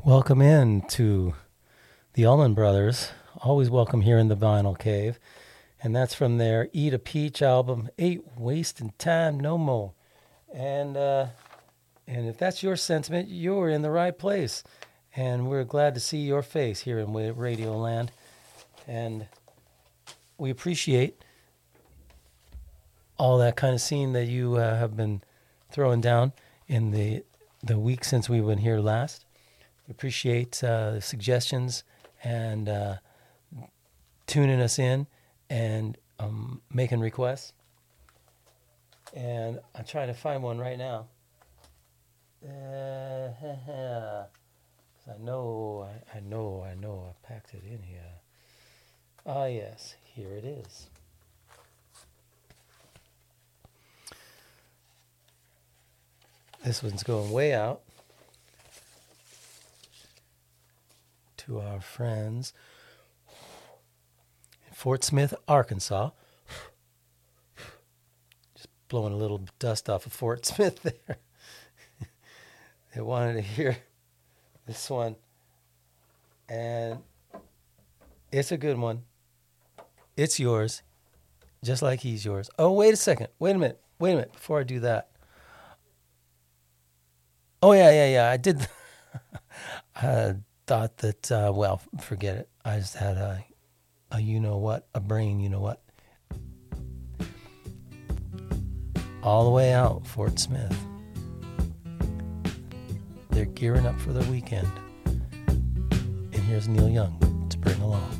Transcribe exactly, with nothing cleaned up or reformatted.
Welcome in to the Allman Brothers. Always welcome here in the Vinyl Cave. And that's from their Eat a Peach album, Ain't Wasting Time No More. And uh, and if that's your sentiment, you're in the right place. And we're glad to see your face here in Radio Land. And we appreciate all that kind of scene that you uh, have been throwing down in the the week since we've been here last. We appreciate uh, the suggestions and uh, tuning us in and um, making requests. And I'm trying to find one right now. Uh, I know, I, I know, I know I packed it in here. Ah, yes, here it is. This one's going way out to our friends in Fort Smith, Arkansas. Just blowing a little dust off of Fort Smith there. They wanted to hear this one. And it's a good one. It's yours, just like he's yours. Oh, wait a second. Wait a minute. Wait a minute before I do that. Oh, yeah, yeah, yeah. I did. I thought that, uh, well, forget it. I just had a, a you-know-what, a brain, you-know-what. All the way out, Fort Smith. They're gearing up for the weekend. And here's Neil Young to bring along.